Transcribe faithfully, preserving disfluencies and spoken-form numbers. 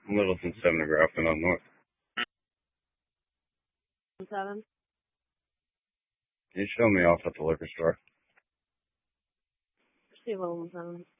Littleton seven to Grafton on North. Seven. Can you show me off at the liquor store? Steve Littleton seven.